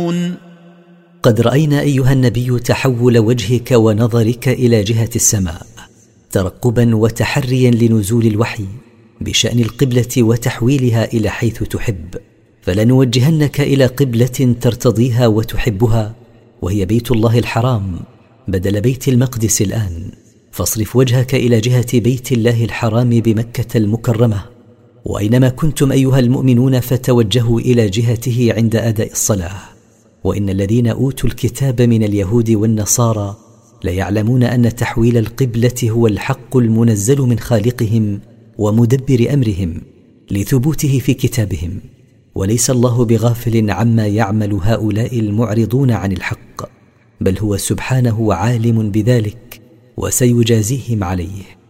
تعملون. قد رأينا أيها النبي تحول وجهك ونظرك إلى جهة السماء ترقبا وتحريا لنزول الوحي بشأن القبلة وتحويلها إلى حيث تحب، فلنوجهنك إلى قبلة ترتضيها وتحبها، وهي بيت الله الحرام بدل بيت المقدس الآن، فاصرف وجهك إلى جهة بيت الله الحرام بمكة المكرمة، وأينما كنتم أيها المؤمنون فتوجهوا إلى جهته عند أداء الصلاة. وإن الذين أوتوا الكتاب من اليهود والنصارى ليعلمون أن تحويل القبلة هو الحق المنزل من خالقهم ومدبر أمرهم لثبوته في كتابهم، وليس الله بغافل عما يعمل هؤلاء المعرضون عن الحق، بل هو سبحانه عالم بذلك وسيجازيهم عليه.